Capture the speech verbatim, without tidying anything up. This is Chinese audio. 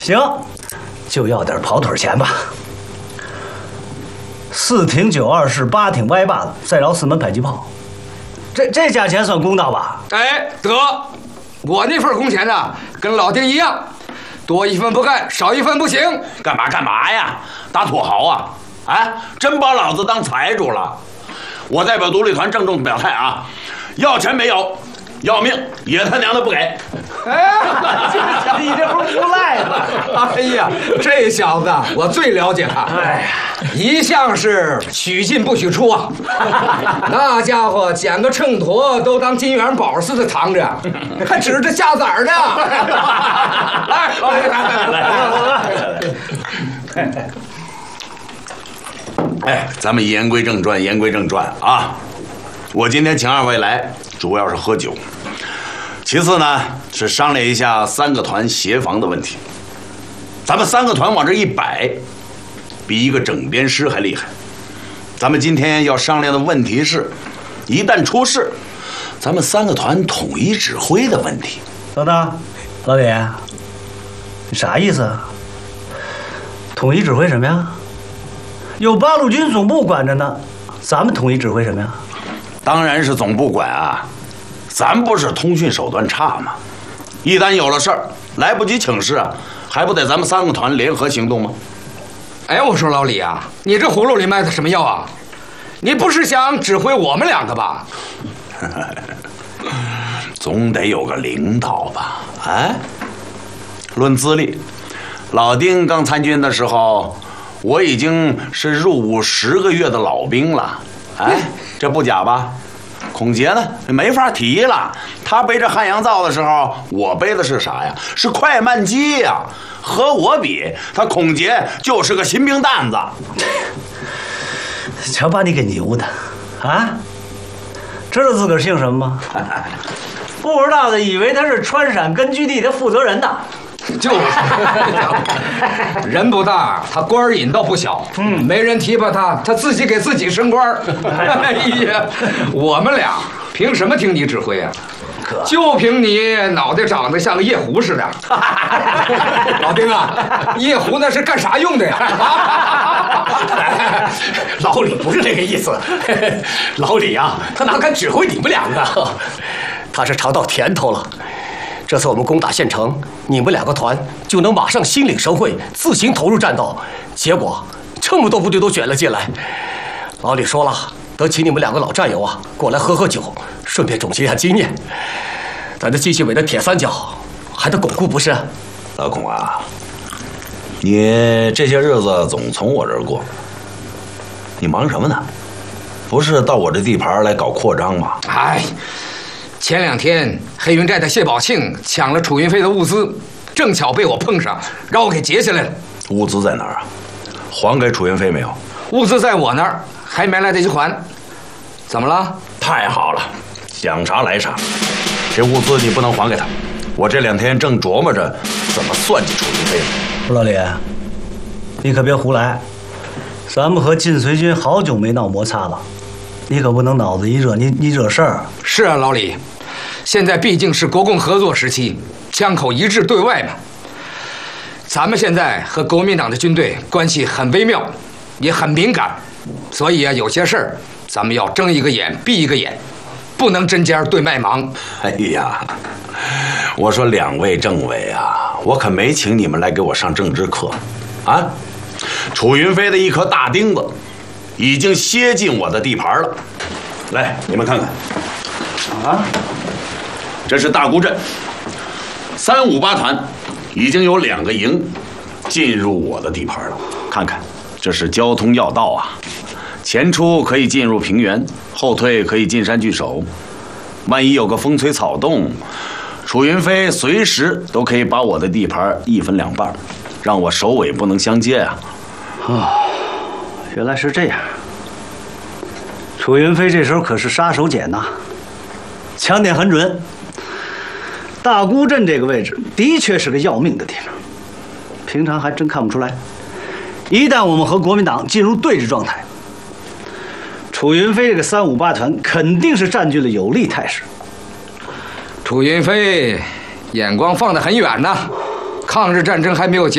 行，就要点跑腿钱吧。四挺九二式，八挺歪把子，再饶四门迫击炮，这这价钱算公道吧？ 哎，得，我那份工钱呢，跟老丁一样，多一分不干，少一分不行。 干嘛干嘛呀？打土豪啊！啊，真把老子当财主了！我代表独立团郑重表态啊，要钱没有，要命也他娘的不给！ 哎，你这不是无赖吗？哎呀，这小子我最了解他，哎呀，一向是许进不许出啊。那家伙捡个秤砣都当金元宝似的藏着，还指着下崽儿呢。来来来来来。 哎，咱们言归正传，言归正传啊！我今天请二位来，主要是喝酒。其次呢，是商量一下三个团协防的问题。咱们三个团往这一摆，比一个整编师还厉害。咱们今天要商量的问题是，一旦出事，咱们三个团统一指挥的问题。 等等，老李，你啥意思啊？统一指挥什么呀？有八路军总部管着呢，咱们统一指挥什么呀？ 当然是总部管啊。咱不是通讯手段差吗？一旦有了事儿，来不及请示啊，还不得咱们三个团联合行动吗？ 哎，我说老李啊，你这葫芦里卖的什么药啊？你不是想指挥我们两个吧？ 总得有个领导吧？哎，论资历，老丁刚参军的时候，我已经是入伍十个月的老兵了。哎，这不假吧？孔杰呢，没法提了。他背着汉阳造的时候，我背的是啥呀？是快慢机呀。和我比，他孔杰就是个新兵蛋子。 瞧把你给牛的，啊！知道自个儿姓什么吗？不知道的以为他是川陕根据地的负责人呢。 就是，人不大，他官儿瘾倒不小。嗯，没人提拔他，他自己给自己升官儿。哎呀，我们俩凭什么听你指挥啊？就凭你脑袋长得像个夜壶似的。老丁啊，夜壶那是干啥用的呀？ 老李不是这个意思，老李啊，他哪敢指挥你们两个？他是尝到甜头了。这次我们攻打县城，你们两个团就能马上心领神会，自行投入战斗。结果这么多部队都卷了进来。老李说了，得请你们两个老战友啊过来喝喝酒，顺便总结一下经验。咱这纪系委的铁三角还得巩固，不是？ 老孔啊，你这些日子总从我这儿过，你忙什么呢？不是到我这地盘来搞扩张吗？ 哎。前两天黑云寨的谢宝庆抢了楚云飞的物资，正巧被我碰上，让我给截下来了。 物资在哪儿啊？还给楚云飞没有？ 物资在我那儿，还没来得及还。怎么了？ 太好了，想啥来啥。这物资你不能还给他，我这两天正琢磨着怎么算计楚云飞呢。 不是老李，你可别胡来，咱们和晋绥军好久没闹摩擦了。你可不能脑子一热，你你惹事儿。 是啊，老李，现在毕竟是国共合作时期，枪口一致对外嘛。咱们现在和国民党的军队关系很微妙，也很敏感，所以啊，有些事儿咱们要睁一个眼闭一个眼，不能针尖对麦芒。 哎呀，我说两位政委啊，我可没请你们来给我上政治课，啊，楚云飞的一颗大钉子已经楔进我的地盘了。来，你们看看，啊，这是大沽镇，三五八团已经有两个营进入我的地盘了。看看，这是交通要道啊，前出可以进入平原，后退可以进山据守。万一有个风吹草动，楚云飞随时都可以把我的地盘一分两半，让我首尾不能相接啊！ 啊。原来是这样，楚云飞这时候可是杀手锏呐，枪点很准。大沽镇这个位置的确是个要命的地方，平常还真看不出来。一旦我们和国民党进入对峙状态，楚云飞这个三五八团肯定是占据了有利态势。 楚云飞眼光放得很远呐，抗日战争还没有结